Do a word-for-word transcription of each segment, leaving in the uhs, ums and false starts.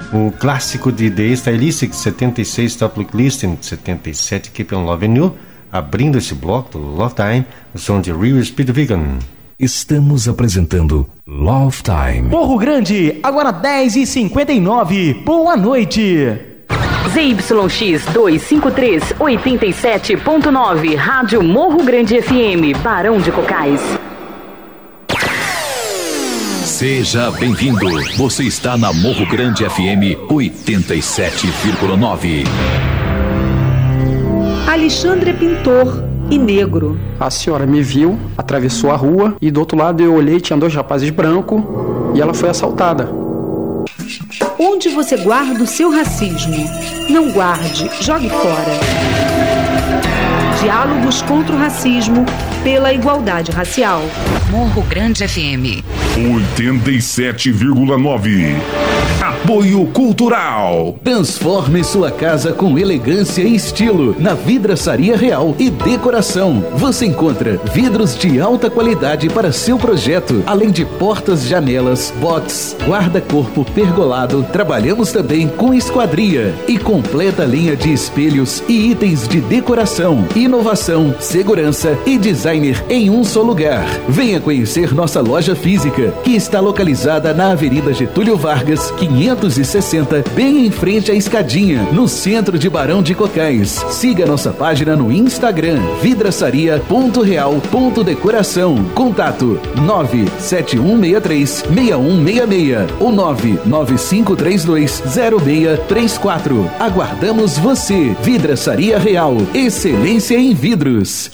O clássico de The Stylistics, setenta e seis, Stop Look Listen, setenta e sete, Keep on Loving You. Abrindo esse bloco do Love Time, o som de Real Speed Vegan. Estamos apresentando Love Time. Morro Grande, agora dez e cinquenta e nove. Boa noite. Z Y X duzentos e cinquenta e três, oitenta e sete ponto nove, Rádio Morro Grande F M, Barão de Cocais. Seja bem-vindo. Você está na Morro Grande F M oitenta e sete vírgula nove. Alexandre é pintor e negro. A senhora me viu, atravessou a rua e do outro lado eu olhei e tinha dois rapazes brancos e ela foi assaltada. Onde você guarda o seu racismo? Não guarde, jogue fora. Diálogos contra o racismo pela igualdade racial. Morro Grande F M oitenta e sete vírgula nove. Apoio Cultural. Transforme sua casa com elegância e estilo na Vidraçaria Real e Decoração. Você encontra vidros de alta qualidade para seu projeto, além de portas, janelas, box, guarda-corpo pergolado. Trabalhamos também com esquadria e completa linha de espelhos e itens de decoração, inovação, segurança e designer em um só lugar. Venha conhecer nossa loja física, que está localizada na Avenida Getúlio Vargas, quinhentos e sessenta, bem em frente à Escadinha, no centro de Barão de Cocais. Siga nossa página no Instagram, vidraçaria ponto real ponto decoração. Contato nove sete um seis três, seis um seis seis ou nove nove cinco três dois, zero seis três quatro. Aguardamos você. Vidraçaria Real, excelência em vidros.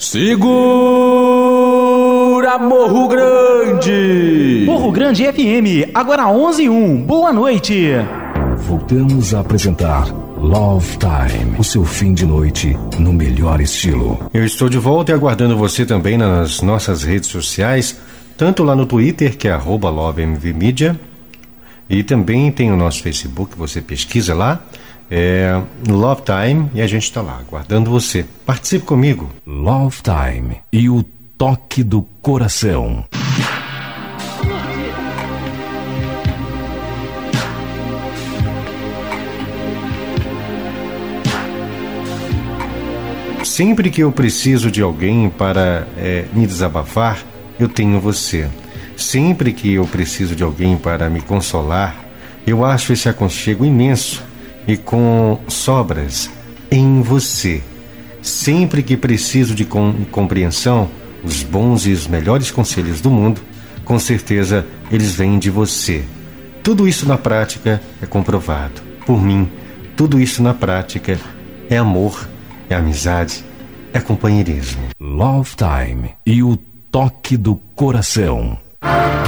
Segura Morro Grande. Morro Grande F M, agora onze e um. Boa noite. Voltamos a apresentar Love Time, o seu fim de noite no melhor estilo. Eu estou de volta e aguardando você também nas nossas redes sociais, tanto lá no Twitter, que é arroba LoveMVMedia, e também tem o nosso Facebook, você pesquisa lá, é Love Time, e a gente está lá, aguardando você. Participe comigo. Love Time e o toque do coração. Sempre que eu preciso de alguém para é, me desabafar, eu tenho você. Sempre que eu preciso de alguém para me consolar, eu acho esse aconchego imenso e com sobras em você. Sempre que preciso de com- compreensão, os bons e os melhores conselhos do mundo, com certeza eles vêm de você. Tudo isso na prática é comprovado. Por mim, tudo isso na prática é amor, é amizade, é companheirismo. Love Time e o toque do coração.